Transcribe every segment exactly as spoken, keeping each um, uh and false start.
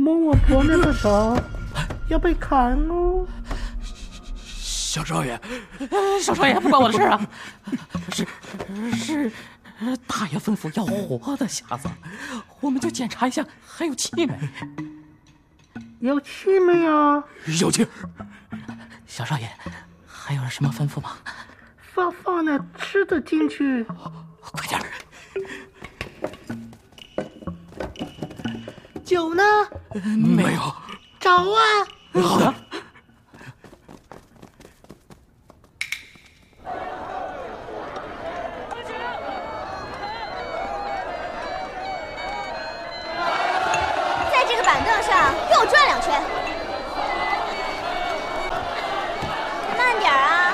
摸我婆娘的手，要被砍哦。 小少爷，小少爷，不关我的事啊，是是，大爷吩咐要活的瞎子，我们就检查一下还有气没。 有气没有？ 有气。小少爷，还有什么吩咐吗？ 放放点吃的进去。 快点。 酒呢？ 没有。 找啊。 好的。 在这个板凳上给我转两圈。慢点啊！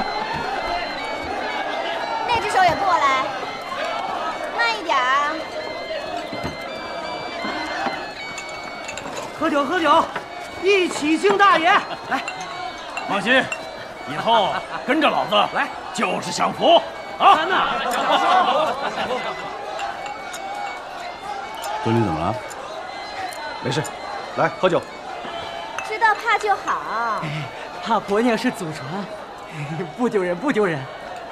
那只手也过来，慢一点啊！ 喝酒喝酒，一起敬大爷！来， 放心，以后跟着老子来就是享福啊！ 孙女怎么了？没事，来喝酒。 知道怕就好。 怕婆娘是祖传，不丢人不丢人。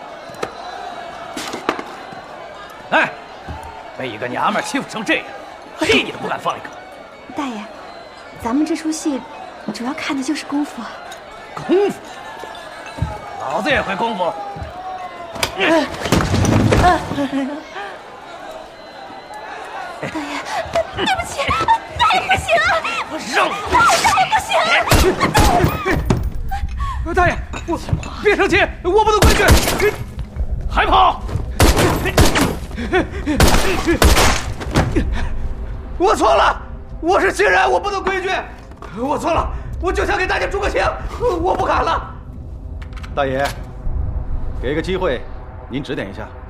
哎，被一个娘们欺负成这样，屁你都不敢放一个。 大爷，咱们这出戏主要看的就是功夫。 功夫？老子也会功夫。 大爷，对不起，大爷不行， 我让你， 大爷不行。 大爷，我别生气，我不懂规矩，还跑！我错了，我是新人，我不懂规矩，我错了，我就想给大家助个兴，我不敢了。 大爷，给个机会，您指点一下。